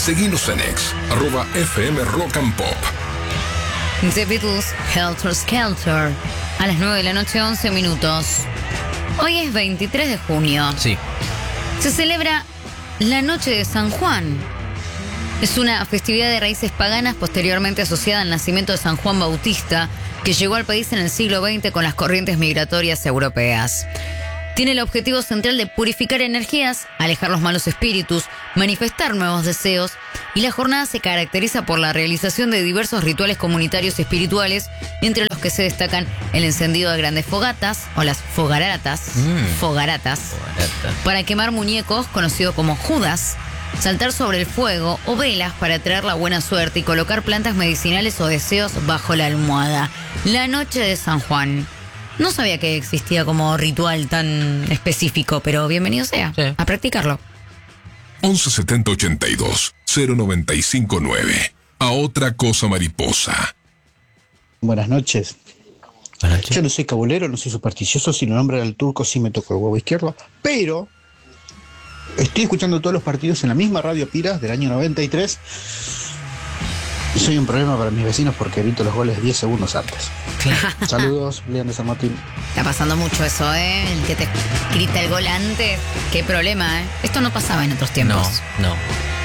Seguinos en X, @FM Rock and Pop. The Beatles, Helter Skelter, a las 9 de la noche, 11 minutos. Hoy es 23 de junio. Sí. Se celebra la Noche de San Juan. Es una festividad de raíces paganas posteriormente asociada al nacimiento de San Juan Bautista, que llegó al país en el siglo XX con las corrientes migratorias europeas. Tiene el objetivo central de purificar energías, alejar los malos espíritus, manifestar nuevos deseos, y la jornada se caracteriza por la realización de diversos rituales comunitarios y espirituales, entre los que se destacan el encendido de grandes fogatas, o las fogaratas, para quemar muñecos, conocidos como judas, saltar sobre el fuego o velas para atraer la buena suerte y colocar plantas medicinales o deseos bajo la almohada. La Noche de San Juan. No sabía que existía como ritual tan específico, pero bienvenido sea a practicarlo. 11 70 82 095 9. A otra cosa mariposa. Buenas noches. Yo no soy cabulero, no soy supersticioso, si lo nombran al turco sí me toco el huevo izquierdo, pero estoy escuchando todos los partidos en la misma Radio Piras del año 93 y soy un problema para mis vecinos porque evito los goles 10 segundos antes. Saludos, León de San Martín. Está pasando mucho eso, ¿eh? El que te grita el gol antes. Qué problema, ¿eh? Esto no pasaba en otros tiempos. No.